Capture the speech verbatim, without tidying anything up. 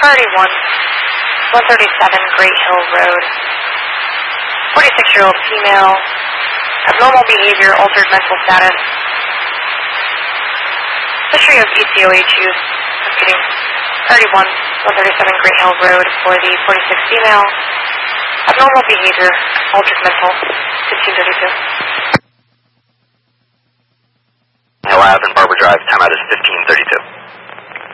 Priority one, one thirty-seven Great Hill Road. forty-six-year-old female, abnormal behavior, altered mental status. History of E C O H use. Repeating. Priority one, one thirty-seven Great Hill Road for the forty-six female, abnormal behavior, altered mental, fifteen thirty-two. Hill Ave and Barber Drive, timeout is fifteen thirty-two.